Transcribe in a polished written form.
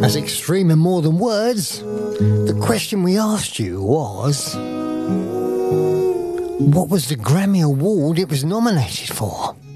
As extreme and more than words, the question we asked you was, what was the Grammy Award it was nominated for?